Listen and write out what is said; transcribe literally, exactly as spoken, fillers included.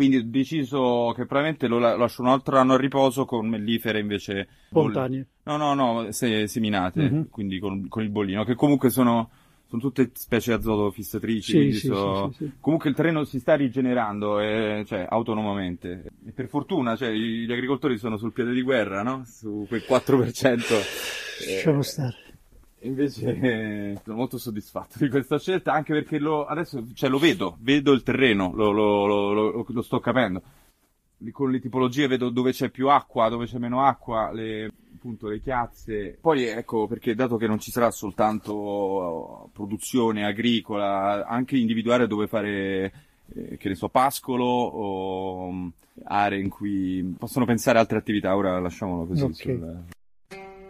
quindi ho deciso che probabilmente lo la- lascio un altro anno a riposo con mellifere invece... boll- Spontanee. No, no, no, se- seminate, Mhm. quindi con, con il bollino, che comunque sono, sono tutte specie azotofissatrici, Sì, quindi sì, so- sì, sì, sì. comunque il terreno si sta rigenerando, eh, cioè, autonomamente. E per fortuna, cioè, gli gli agricoltori sono sul piede di guerra, no? Su quel quattro per cento. Lasciamo stare. Invece eh, sono molto soddisfatto di questa scelta, anche perché lo, adesso cioè, lo vedo, vedo il terreno, lo, lo- lo- lo- lo sto capendo. Lì con le tipologie vedo dove c'è più acqua, dove c'è meno acqua, le, appunto le chiazze. Poi ecco, perché dato che non ci sarà soltanto produzione agricola, anche individuare dove fare, eh, che ne so, pascolo o mm, aree in cui possono pensare a altre attività. Ora lasciamolo così. Ok. sul-